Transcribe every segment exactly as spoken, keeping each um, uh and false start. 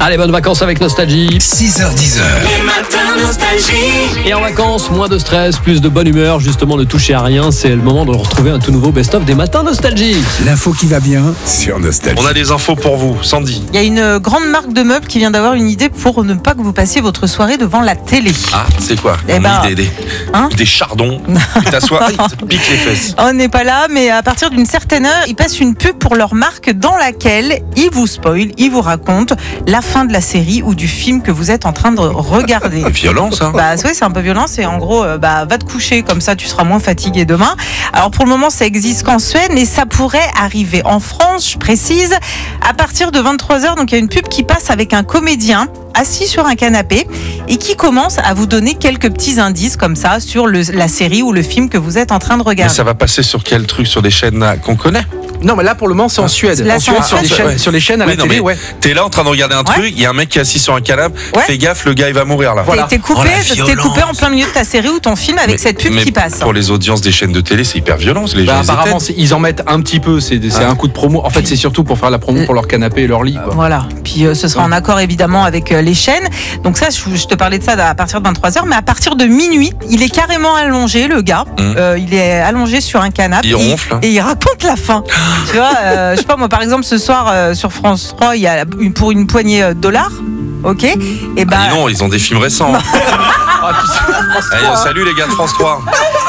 Allez, bonnes vacances avec Nostalgie. six heures dix. Les matins nostalgie. Et en vacances, moins de stress, plus de bonne humeur. Justement, ne touchez à rien. C'est le moment de retrouver un tout nouveau best-of des matins Nostalgie. L'info qui va bien sur Nostalgie. On a des infos pour vous, Sandy. Il y a une grande marque de meubles qui vient d'avoir une idée pour ne pas que vous passiez votre soirée devant la télé. Ah, c'est quoi Eh On ben, a des, des, hein des chardons. Tu t'assois, aïe, ça te pique les fesses. On n'est pas là, mais à partir d'une certaine heure, ils passent une pub pour leur marque dans laquelle ils vous spoilent, ils vous racontent la fin de la série ou du film que vous êtes en train de regarder. Violent, ça. Bah oui, c'est un peu violent. C'est en gros, euh, bah va te coucher, comme ça tu seras moins fatigué demain. Alors pour le moment, ça existe qu'en Suède, mais ça pourrait arriver en France, je précise, à partir de vingt-trois heures. Donc il y a une pub qui passe avec un comédien assis sur un canapé et qui commence à vous donner quelques petits indices comme ça sur le, la série ou le film que vous êtes en train de Mais regarder. ça va passer sur quel truc? Sur des chaînes euh, qu'on connaît? Non, mais là pour le moment c'est en Suède. Là, en c'est Suède, en sur, des Suède. chaînes, Ouais. sur les chaînes à Oui, la non, télé, mais ouais. T'es là en train de regarder un truc, il y a un mec qui est assis sur un canapé. Ouais. Fais gaffe, le gars il va mourir là. Voilà. T'es coupé, Oh, la t'es violence. coupé en plein milieu de ta série ou ton film avec Mais- cette pub mais qui passe. Pour les audiences des chaînes de télé, c'est hyper violent. Les Bah, gens les apparemment éteignent. c'est- ils en mettent un petit peu, c'est, c'est Ah. un coup de promo. En fait c'est surtout pour faire la promo pour leur canapé et leur lit. Quoi. Voilà, puis euh, ce sera en accord évidemment avec euh, les chaînes. Donc ça, je, je te parlais de ça à partir de vingt-trois heures, mais à partir de minuit, il est carrément allongé, le gars. Mmh. Euh, il est allongé sur un canapé. Il et, ronfle, hein. et il raconte la fin. Tu vois, euh, je sais pas moi, par exemple, ce soir euh, sur France trois, il y a une, pour une poignée de dollars. Ok. Et ben. Ah, dis non, ils ont des films récents. Ah, puis c'est- Allez, on salue les gars de France trois.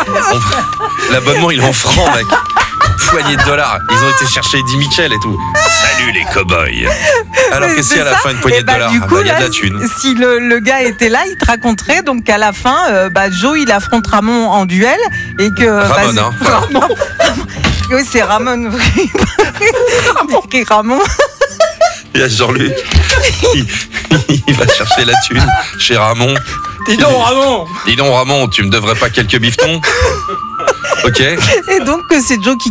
On- L'abonnement il est en francs, mec. Poignée de dollars. Ils ont été chercher Eddie Mitchell et tout. Salut les cow-boys. Alors Mais qu'est-ce c'est qu'il y a à la ça. fin, une poignée Et de bah, dollars? du Ah, coup, bah, il y a de là, la thune. si le, le gars était là, il te raconterait donc qu'à la fin, euh, bah, Joe il affronte Ramon en duel et que. Ramon, bah, hein. Oui, c'est Ramon. Et Ramon. Il y a Jean-Luc. Il, il va chercher la thune chez Ramon. Dis donc Ramon. Dis donc Ramon, tu me devrais pas quelques bifetons? Ok. Et donc, c'est Joe qui